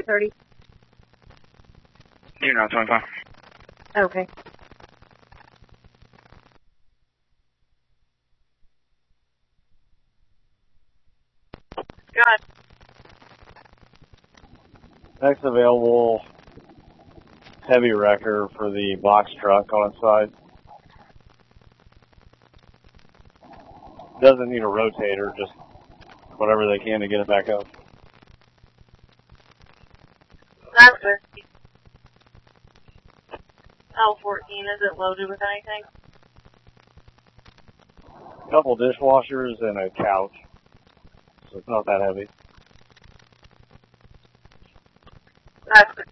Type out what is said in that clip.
230. You're not 25. Okay. Go ahead. Next available heavy wrecker for the box truck on its side. Doesn't need a rotator, just whatever they can to get it back up. That's it. L14, is it loaded with anything? A couple dishwashers and a couch. So it's not that heavy. That's it.